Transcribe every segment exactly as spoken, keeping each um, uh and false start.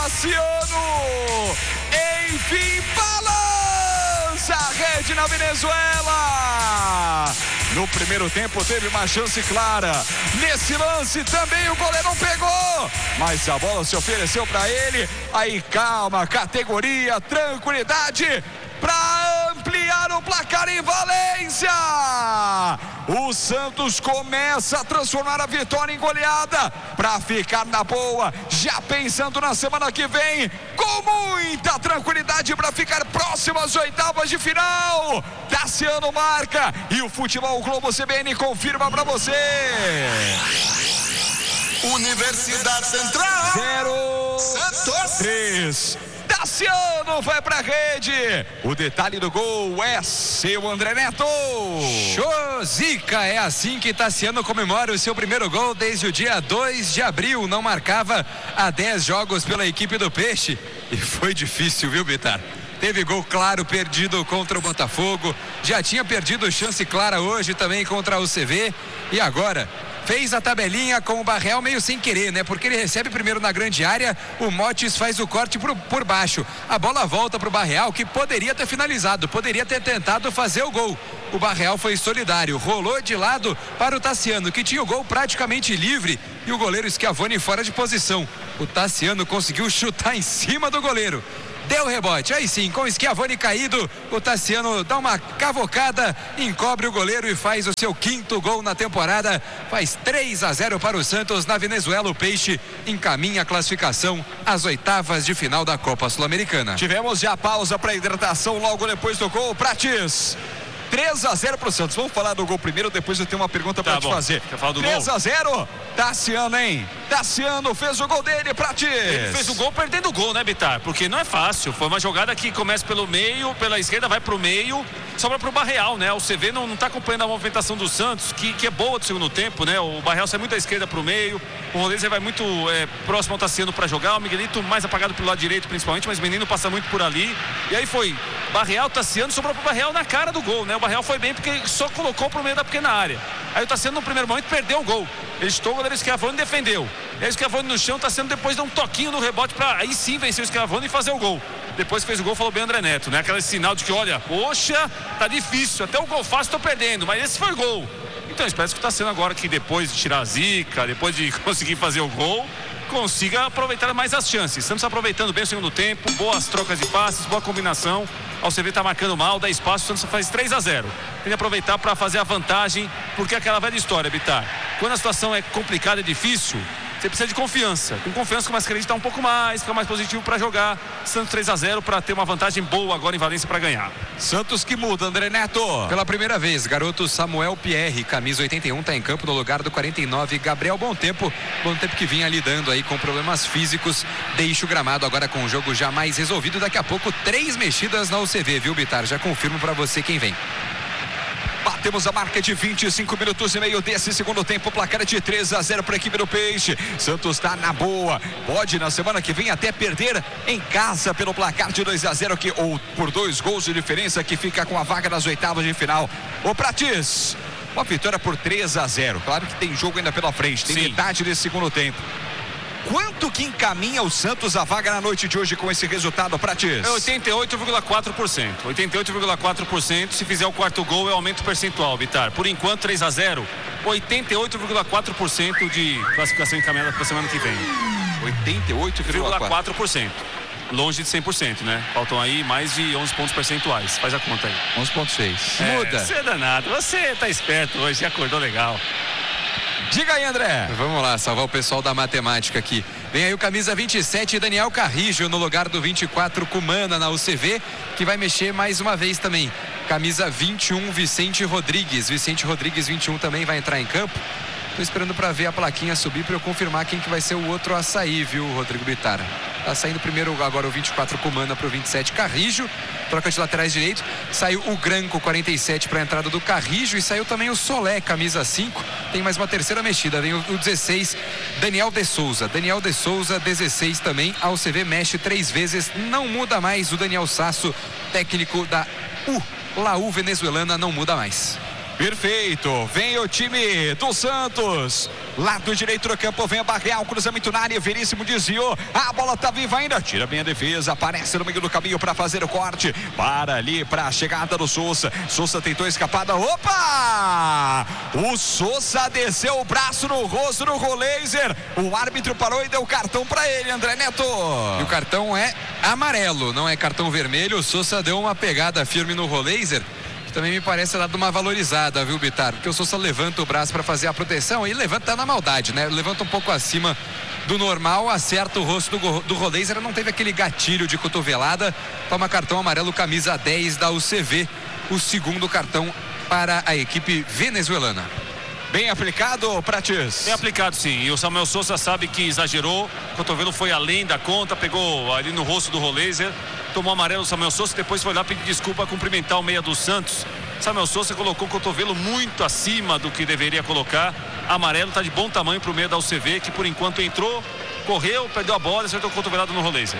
Tassiano, enfim, balança a rede na Venezuela. No primeiro tempo teve uma chance clara. Nesse lance também o goleirão pegou, mas a bola se ofereceu para ele. Aí calma, categoria, tranquilidade para ampliar o placar em Valência. O Santos começa a transformar a vitória em goleada para ficar na boa, já pensando na semana que vem, com muita tranquilidade para ficar próximo às oitavas de final. Tassiano marca e o Futebol Globo C B N confirma para você. Universidade Central Zero Santos três. Tassiano vai pra rede. O detalhe do gol é seu, André Neto. Show, Zica. É assim que Tassiano comemora o seu primeiro gol desde o dia dois de abril. Não marcava há dez jogos pela equipe do Peixe. E foi difícil, viu, Bitar? Teve gol claro perdido contra o Botafogo. Já tinha perdido chance clara hoje também contra o C V. E agora fez a tabelinha com o Barreal meio sem querer, né? Porque ele recebe primeiro na grande área, o Motes faz o corte por, por baixo. A bola volta pro Barreal, que poderia ter finalizado, poderia ter tentado fazer o gol. O Barreal foi solidário, rolou de lado para o Tassiano, que tinha o gol praticamente livre, e o goleiro Schiavoni fora de posição. O Tassiano conseguiu chutar em cima do goleiro. Deu rebote, aí sim, com o Schiavoni caído, o Tassiano dá uma cavocada, encobre o goleiro e faz o seu quinto gol na temporada. Faz três a zero para o Santos na Venezuela. O Peixe encaminha a classificação às oitavas de final da Copa Sul-Americana. Tivemos já pausa para hidratação logo depois do gol. Prates, três a zero para o Santos. Vamos falar do gol primeiro, depois eu tenho uma pergunta para tá te bom. fazer. Quer falar do três gol? a zero, Tassiano, hein? Tassiano fez o gol dele, Prates. Ele fez o gol perdendo o gol, né, Bitar? Porque não é fácil. Foi uma jogada que começa pelo meio, pela esquerda, vai pro meio, sobra pro Barreal, né? O C V não, não tá acompanhando a movimentação do Santos, que, que é boa do segundo tempo, né? O Barreal sai muito da esquerda pro meio, o Rodrigues vai muito é, próximo ao Tassiano pra jogar, o Miguelito mais apagado pelo lado direito principalmente, mas o Menino passa muito por ali. E aí foi Barreal, Tassiano, sobrou pro Barreal na cara do gol, né? O Barreal foi bem porque só colocou pro meio da pequena área. Aí o Tassiano no primeiro momento perdeu o gol. Ele estou, o goleiro Schiavoni defendeu. E aí o Schiavoni no chão, Tassiano depois deu um toquinho no rebote para aí sim vencer o Schiavoni e fazer o gol. Depois que fez o gol, falou bem André Neto, né? Aquele sinal de que, olha, poxa, tá difícil, até o gol fácil tô perdendo, mas esse foi gol. Então espero que o Tassiano agora, que depois de tirar a zica, depois de conseguir fazer o gol, consiga aproveitar mais as chances. Estamos aproveitando bem o segundo tempo, boas trocas de passes, boa combinação. O C V tá marcando mal, dá espaço, o Santos faz três a zero. Tem que aproveitar para fazer a vantagem, porque é aquela velha história, Bitar. Quando a situação é complicada, é difícil, você precisa de confiança. Com confiança começa a acreditar um pouco mais, fica mais positivo para jogar. Santos três a zero para ter uma vantagem boa agora em Valência para ganhar. Santos que muda, André Neto. Pela primeira vez, garoto Samuel Pierre, camisa oitenta e um, está em campo no lugar do quarenta e nove, Gabriel Bom Tempo. Bom Tempo que vinha lidando aí com problemas físicos. Deixa o gramado agora com o jogo já mais resolvido. Daqui a pouco, três mexidas na U C V, viu, Bitar? Já confirmo para você quem vem. Batemos a marca de vinte e cinco minutos e meio desse segundo tempo. Placar de três a zero para a equipe do Peixe. Santos está na boa. Pode na semana que vem até perder em casa pelo placar de dois a zero, que, ou por dois gols de diferença, que fica com a vaga nas oitavas de final. Ô Prates, uma vitória por três a zero. Claro que tem jogo ainda pela frente. Tem Sim. metade desse segundo tempo. Quanto que encaminha o Santos a vaga na noite de hoje com esse resultado, Prates? É oitenta e oito vírgula quatro por cento. oitenta e oito vírgula quatro por cento. Se fizer o quarto gol, é aumento percentual, Bitar. Por enquanto, três a zero. oitenta e oito vírgula quatro por cento de classificação encaminhada para a semana que vem. oitenta e oito vírgula quatro por cento. quatro por cento. Longe de cem por cento, né? Faltam aí mais de onze pontos percentuais. Faz a conta aí. onze ponto seis. É, Muda. Você é danado. Você tá esperto hoje, acordou legal. Diga aí, André. Vamos lá, salvar o pessoal da matemática aqui. Vem aí o camisa vinte e sete, Daniel Carrijo, no lugar do vinte e quatro, Cumana, na U C V, que vai mexer mais uma vez também. Camisa vinte e um, Vicente Rodrigues. Vicente Rodrigues, vinte e um, também vai entrar em campo. Tô esperando para ver a plaquinha subir para eu confirmar quem que vai ser o outro a sair, viu, Rodrigo Bitar? Tá saindo primeiro agora o vinte e quatro, Cumana, pro vinte e sete, Carrijo. Troca de laterais direito. Saiu o Granco, quarenta e sete, para a entrada do Carrijo. E saiu também o Solé, camisa cinco. Tem mais uma terceira mexida. Vem o, o dezesseis, Daniel de Souza. Daniel de Souza, dezesseis também. A U C V mexe três vezes. Não muda mais. O Daniel Sasso, técnico da U, Laú venezuelana, não muda mais. Perfeito, vem o time do Santos, lado direito do campo, vem a Barreal, cruzamento na área, Veríssimo desviou, a bola tá viva ainda, tira bem a defesa, aparece no meio do caminho para fazer o corte, para ali, para a chegada do Souza, Souza tentou escapada, opa! O Souza desceu o braço no rosto do Roleiser, o árbitro parou e deu cartão para ele, André Neto. E o cartão é amarelo, não é cartão vermelho, o Souza deu uma pegada firme no Roleiser, que também me parece dado uma valorizada, viu, Bitar? Porque o Souza levanta o braço para fazer a proteção e levanta na maldade, né? Levanta um pouco acima do normal, acerta o rosto do, do Roleiser, não teve aquele gatilho de cotovelada, toma cartão amarelo, camisa dez da U C V, o segundo cartão para a equipe venezuelana. Bem aplicado, Prates? Bem aplicado, sim. E o Samuel Souza sabe que exagerou. O cotovelo foi além da conta, pegou ali no rosto do Roleiser, tomou amarelo o Samuel Souza, depois foi lá pedir desculpa, cumprimentar o meia do Santos. Samuel Souza colocou o cotovelo muito acima do que deveria colocar. Amarelo está de bom tamanho para o meia da U C V, que por enquanto entrou, correu, perdeu a bola e acertou o cotovelado no Roleiser.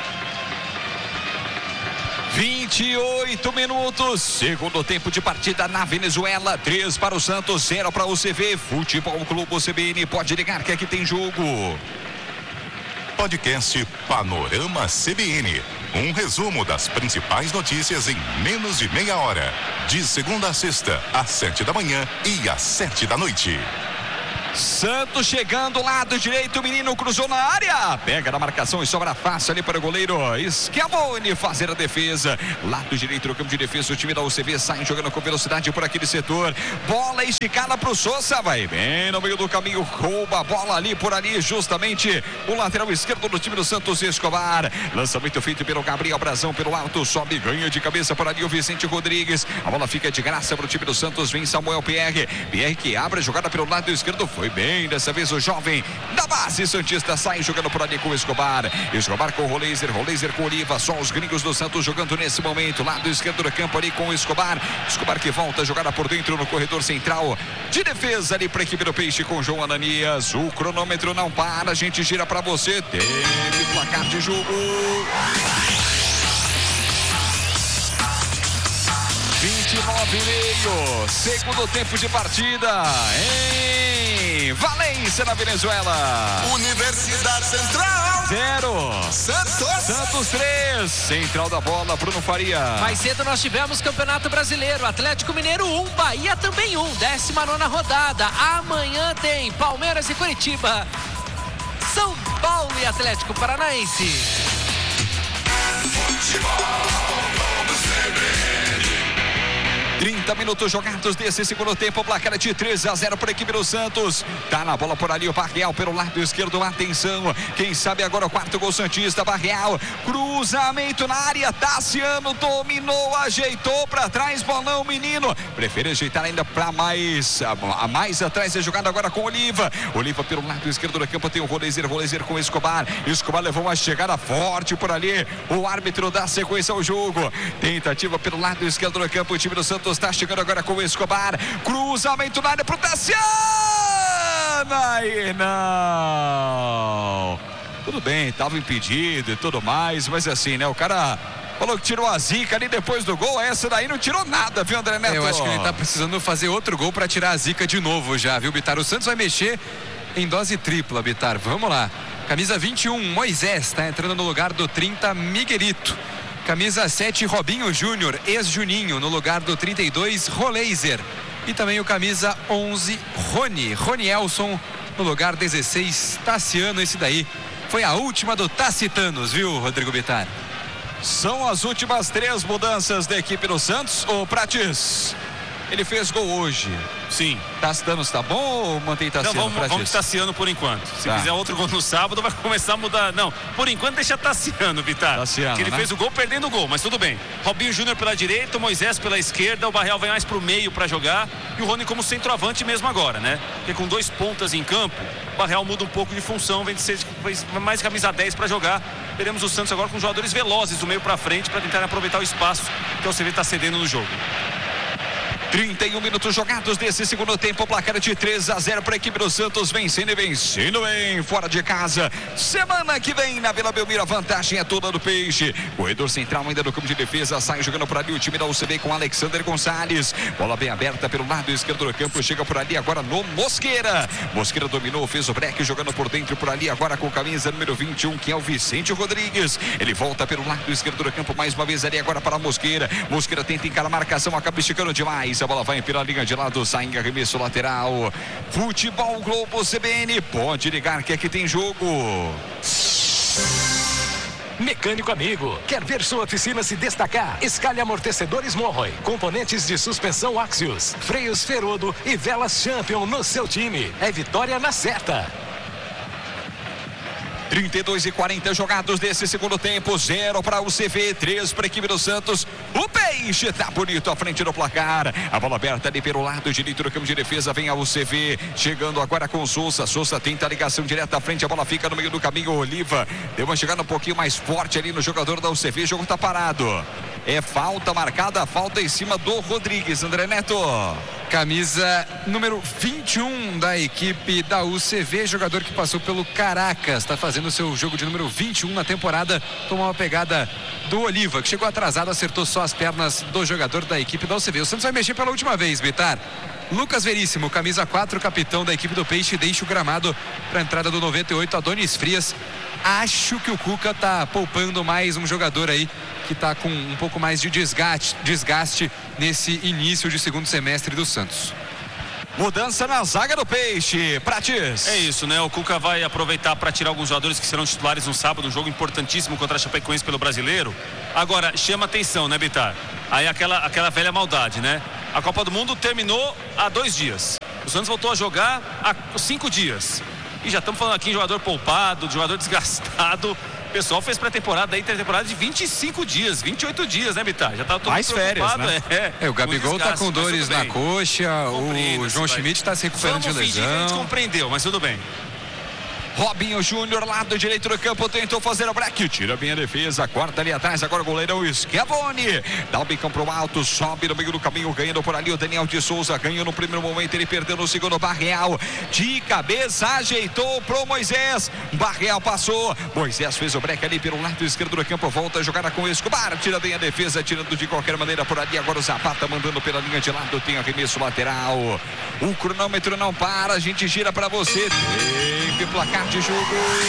vinte e oito minutos, segundo tempo de partida na Venezuela, três para o Santos, zero para o U C V, Futebol Clube C B N, pode ligar que aqui tem jogo. Podcast Panorama C B N, um resumo das principais notícias em menos de meia hora, de segunda a sexta, às sete da manhã e às sete da noite. Santos chegando, lado direito, o menino cruzou na área, pega na marcação e sobra fácil ali para o goleiro Schiavone fazer a defesa, lado direito do campo de defesa, o time da U C V sai jogando com velocidade por aquele setor, bola esticada para o Souza, vai bem no meio do caminho, rouba a bola ali por ali, justamente o lateral esquerdo do time do Santos, Escobar, lançamento feito pelo Gabriel Brazão, pelo alto, sobe, ganha de cabeça por ali o Vicente Rodrigues, a bola fica de graça para o time do Santos, vem Samuel Pierre, Pierre que abre a jogada pelo lado esquerdo, foi bem, dessa vez o jovem da base santista sai jogando por ali com o Escobar, Escobar com o Roleiser, Roleiser com o Oliva, só os gringos do Santos jogando nesse momento, lado esquerdo do campo ali com o Escobar, Escobar que volta a jogada por dentro no corredor central de defesa ali para a equipe do Peixe com João Ananias, o cronômetro não para, a gente gira para você, teve placar de jogo. vinte e nove e meio, segundo tempo de partida em Valência, na Venezuela. Universidade Central Zero. Santos. Santos três. Central da bola, Bruno Faria. Mais cedo nós tivemos Campeonato Brasileiro, Atlético Mineiro um, Bahia também um, décima nona rodada. Amanhã tem Palmeiras e Curitiba, São Paulo e Atlético Paranaense. trinta minutos jogados desse segundo tempo, placar de três a zero para a equipe do Santos. Tá na bola por ali o Barreal pelo lado esquerdo, atenção, quem sabe agora o quarto gol santista, Barreal, cruzamento na área, Tassiano dominou, ajeitou para trás, bolão, menino, prefere ajeitar ainda para mais, a, a mais atrás, é jogada agora com Oliva, Oliva pelo lado esquerdo do campo, tem o Roleiser, Roleiser com Escobar, Escobar levou uma chegada forte por ali, o árbitro dá sequência ao jogo, tentativa pelo lado esquerdo do campo, o time do Santos está chegando agora com o Escobar, cruzamento na área pro Tassiano, aí não, tudo bem, estava impedido e tudo mais, mas assim, né, o cara falou que tirou a zica ali depois do gol, essa daí não tirou nada, viu, André Neto? É, eu acho que ele tá precisando fazer outro gol para tirar a zica de novo já, viu, Bitar? O Santos vai mexer em dose tripla, Bitar, vamos lá, camisa vinte e um, Moisés, tá entrando no lugar do trinta, Miguelito. Camisa sete, Robinho Júnior, ex-Juninho, no lugar do trinta e dois, Roleiser. E também o camisa onze, Rony, Ronielson, no lugar dezesseis, Tassiano. Esse daí foi a última do Tassitanos, viu, Rodrigo Bitar? São as últimas três mudanças da equipe do Santos. O Prates, ele fez gol hoje. Sim. Tassiano está bom ou mantém Tassiano? Não, vamos, vamos de Tassiano por enquanto. Se tá. Fizer outro gol no sábado, vai começar a mudar. Não, por enquanto deixa Tassiano, Bitar. Tassiano, que ele né? fez o gol perdendo o gol, mas tudo bem. Robinho Júnior pela direita, o Moisés pela esquerda, o Barreal vem mais pro meio para jogar e o Rony como centroavante mesmo agora, né? Porque com dois pontas em campo, o Barreal muda um pouco de função, vem de ser mais camisa dez para jogar. Teremos o Santos agora com jogadores velozes do meio para frente para tentar aproveitar o espaço que o C V está cedendo no jogo. trinta e um minutos jogados desse segundo tempo, placar de três a zero para a equipe do Santos, vencendo e vencendo bem, fora de casa. Semana que vem na Vila Belmiro, a vantagem é toda do Peixe. Corredor central ainda no campo de defesa, sai jogando por ali o time da U C B com Alexander Gonçalves. Bola bem aberta pelo lado esquerdo do campo, chega por ali agora no Mosqueira. Mosqueira dominou, fez o break, jogando por dentro por ali agora com camisa número vinte e um, que é o Vicente Rodrigues. Ele volta pelo lado esquerdo do campo, mais uma vez ali agora para a Mosqueira. Mosqueira tenta encarar a marcação, acaba esticando demais. A bola vai pela linha de lado, sai em arremesso lateral. Futebol Globo C B N, pode ligar que aqui tem jogo. Mecânico amigo, quer ver sua oficina se destacar? Escalhe amortecedores Monroy, componentes de suspensão Axios, freios Ferodo e velas Champion no seu time. É vitória na certa. trinta e dois e quarenta jogados desse segundo tempo, zero para o U C V, três para a equipe do Santos. O Peixe tá bonito à frente do placar. A bola aberta ali pelo lado direito do campo de defesa, vem a U C V, chegando agora com o Souza. Souza tenta a ligação direta à frente, a bola fica no meio do caminho. Oliva deu uma chegada um pouquinho mais forte ali no jogador da U C V, o jogo tá parado. É falta marcada, falta em cima do Rodrigues, André Neto. Camisa número vinte e um da equipe da U C V, jogador que passou pelo Caracas, está fazendo o seu jogo de número vinte e um na temporada. Tomou uma pegada do Oliva, que chegou atrasado, acertou só as pernas do jogador da equipe da U C V. O Santos vai mexer pela última vez, Bitar. Lucas Veríssimo, camisa quatro, capitão da equipe do Peixe, deixa o gramado para a entrada do noventa e oito, Adonis Frias. Acho que o Cuca tá poupando mais um jogador aí que tá com um pouco mais de desgaste, desgaste nesse início de segundo semestre do Santos. Mudança na zaga do Peixe, Prates. É isso, né? O Cuca vai aproveitar para tirar alguns jogadores que serão titulares no sábado, um jogo importantíssimo contra a Chapecoense pelo Brasileiro. Agora, chama atenção, né, Bitar? Aí aquela, aquela velha maldade, né? A Copa do Mundo terminou há dois dias. O Santos voltou a jogar há cinco dias. E já estamos falando aqui de jogador poupado, de jogador desgastado. O pessoal fez pré-temporada aí, pré-temporada de vinte e cinco dias, vinte e oito dias, né, Bitar? Já tá todo mais férias, né? É, é, o Gabigol desgaste, tá com dores na coxa, o João Schmidt tá se recuperando de lesão. Vamos fingir que a gente compreendeu, mas tudo bem. Robinho Júnior, lado direito do campo, tentou fazer o break, tira bem a defesa, corta ali atrás, agora o goleirão Schiavone, dá o bicão pro alto, sobe no meio do caminho, ganhando por ali o Daniel de Souza, ganhou no primeiro momento, ele perdeu no segundo. Barreal, de cabeça, ajeitou pro Moisés, Barreal passou, Moisés fez o break ali pelo lado esquerdo do campo, volta a jogar com o Escobar, tira bem a defesa, tirando de qualquer maneira por ali, agora o Zapata mandando pela linha de lado, tem arremesso lateral, o cronômetro não para, a gente gira pra você, tem placar de jogo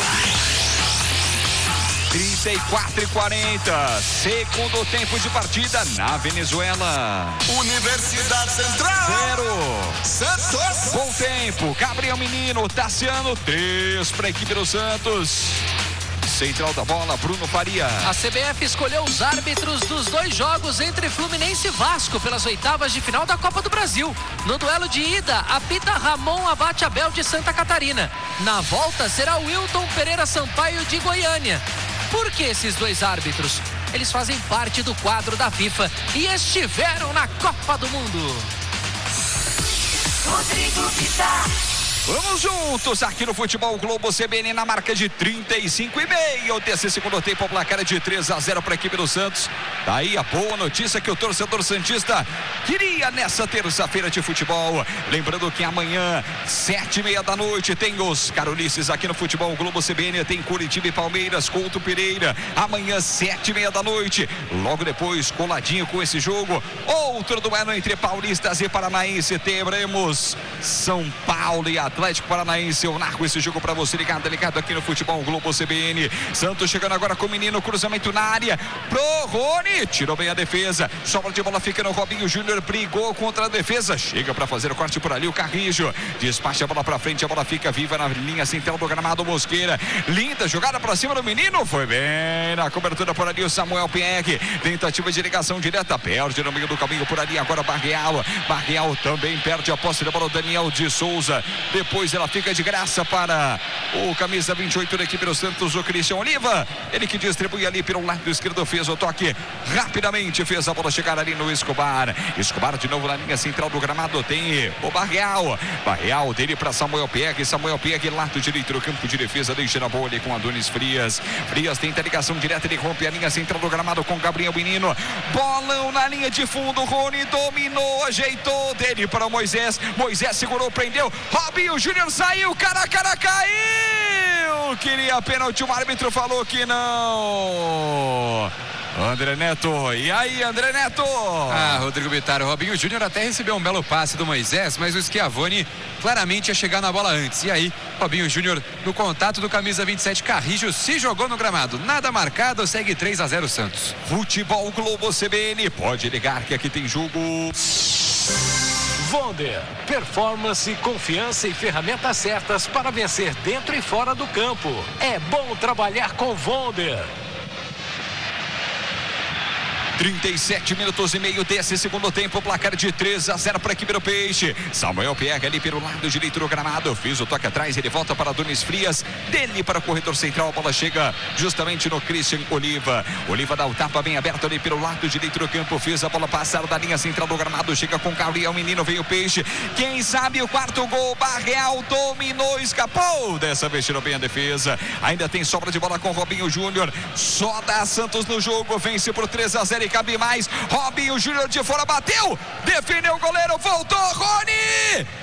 trinta e quatro e quarenta, segundo tempo de partida na Venezuela. Universidade Central Zero Santos. Bom tempo, Gabriel Menino, Tassiano, três para a equipe do Santos. Central da bola, Bruno Faria. A C B F escolheu os árbitros dos dois jogos entre Fluminense e Vasco pelas oitavas de final da Copa do Brasil. No duelo de ida, apita Ramon Abate Abel de Santa Catarina. Na volta será Wilton Pereira Sampaio de Goiânia. Por que esses dois árbitros? Eles fazem parte do quadro da FIFA e estiveram na Copa do Mundo. Rodrigo Bitar. Vamos juntos aqui no Futebol Globo C B N na marca de trinta e cinco e meio desse segundo tempo, o placar é de três a zero para a equipe do Santos. Daí a boa notícia que o torcedor santista queria nessa terça-feira de futebol. Lembrando que amanhã, sete e meia da noite, tem os Carolices aqui no Futebol Globo C B N, tem Curitiba e Palmeiras, Couto Pereira. Amanhã, sete e meia da noite, logo depois, coladinho com esse jogo, outro duelo entre paulistas e paranaense. Teremos São Paulo e Atlético Paranaense. Eu narro esse jogo pra você, ligado, ligado aqui no Futebol Globo C B N. Santos chegando agora com o menino, cruzamento na área pro Rony, tirou bem a defesa, sobra de bola fica no Robinho Júnior, brigou contra a defesa, chega pra fazer o corte por ali o Carrijo, despacha a bola pra frente, a bola fica viva na linha central do gramado. Mosqueira, linda jogada pra cima do menino, foi bem na cobertura por ali o Samuel Pierre, tentativa de ligação direta, perde no meio do caminho por ali agora Barreal, Barreal também perde a posse da bola, o Daniel de Souza, depois ela fica de graça para o camisa vinte e oito da equipe do Santos, o Christian Oliva. Ele que distribui ali pelo lado esquerdo, fez o toque rapidamente, fez a bola chegar ali no Escobar. Escobar de novo na linha central do gramado, tem o Barreal. Barreal dele para Samuel Piegue. Samuel Piegue, lado direito do campo de defesa, deixa na bola ali com Adonis Frias. Frias tenta a ligação direta, ele rompe a linha central do gramado com Gabriel Menino. Bolão na linha de fundo, Rony dominou, ajeitou dele para o Moisés. Moisés segurou, prendeu. Robinho Júnior saiu, cara a cara caiu. Queria pênalti, o árbitro falou que não. André Neto, e aí André Neto? Ah, Rodrigo Bittar, o Robinho Júnior até recebeu um belo passe do Moisés, mas o Schiavoni claramente ia chegar na bola antes. E aí, Robinho Júnior, no contato do camisa vinte e sete, Carrijo, se jogou no gramado. Nada marcado, segue três a zero Santos. Futebol Globo C B N, pode ligar que aqui tem jogo. Vonder, performance, confiança e ferramentas certas para vencer dentro e fora do campo. É bom trabalhar com Vonder. trinta e sete minutos e meio desse segundo tempo, placar de três a zero para a equipe do Peixe. Samuel pega ali pelo lado direito do gramado, fez o toque atrás, ele volta para Adonis Frias, dele para o corredor central, a bola chega justamente no Christian Oliva. Oliva dá o tapa bem aberto ali pelo lado direito do campo, fez a bola passar da linha central do gramado, chega com Gabriel Menino, veio o Peixe, quem sabe o quarto gol, Barreal dominou, escapou, dessa vez tirou bem a defesa, ainda tem sobra de bola com Robinho Júnior, só dá Santos no jogo, vence por três a zero e cabe mais. Robinho Júnior de fora, bateu, defendeu o goleiro, voltou, Rony!